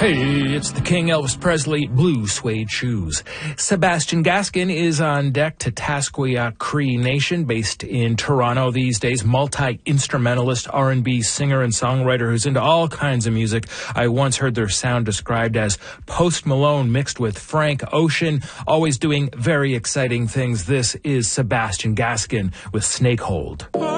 Hey, it's the King Elvis Presley, Blue Suede Shoes. Sebastian Gaskin is on deck to Tasqueya Cree Nation, based in Toronto these days. Multi-instrumentalist, R&B singer and songwriter who's into all kinds of music. I once heard their sound described as Post Malone mixed with Frank Ocean, always doing very exciting things. This is Sebastian Gaskin with Snakehold.